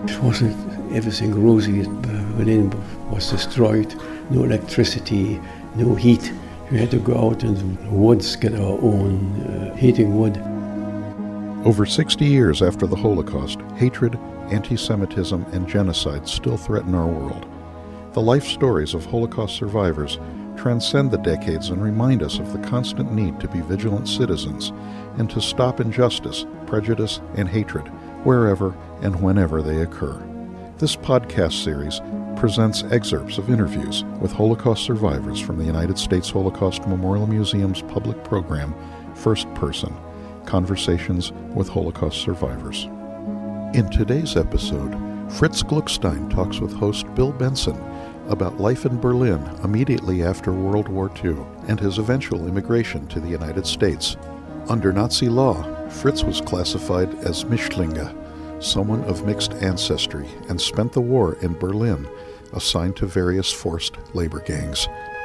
It wasn't everything rosy. Berlin was destroyed. No electricity, no heat. We had to go out in the woods, get our own heating wood. Over 60 years after the Holocaust, hatred, anti-Semitism, and genocide still threaten our world. The life stories of Holocaust survivors transcend the decades and remind us of the constant need to be vigilant citizens and to stop injustice, prejudice, and hatred wherever and whenever they occur. This podcast series presents excerpts of interviews with Holocaust survivors from the United States Holocaust Memorial Museum's public program, First Person, Conversations with Holocaust Survivors. In today's episode, Fritz Gluckstein talks with host Bill Benson about life in Berlin immediately after World War II and his eventual immigration to the United States. Under Nazi law, Fritz was classified as Mischlinge, someone of mixed ancestry, and spent the war in Berlin, assigned to various forced labor gangs.